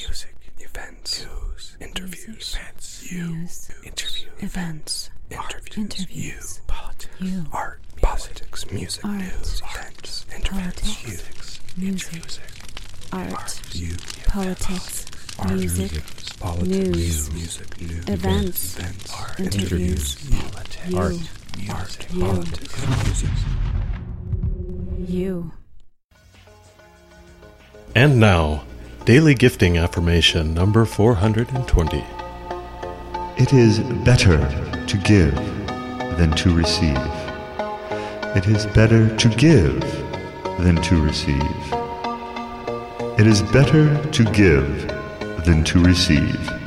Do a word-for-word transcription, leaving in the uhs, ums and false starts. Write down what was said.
music, events, news, interviews, events, you, news, interviews, events, interviews, interviews, you, politics, you, art, politics, music, art, news, events, interviews, politics, you, music, art, you, politics, art, music, politics, news, music, news, events, events, art, interviews, politics, you, art, music, you, politics, music. you. And now, Daily Gifting Affirmation number four hundred twenty. It is better to give than to receive. It is better to give than to receive. It is better to give than to receive.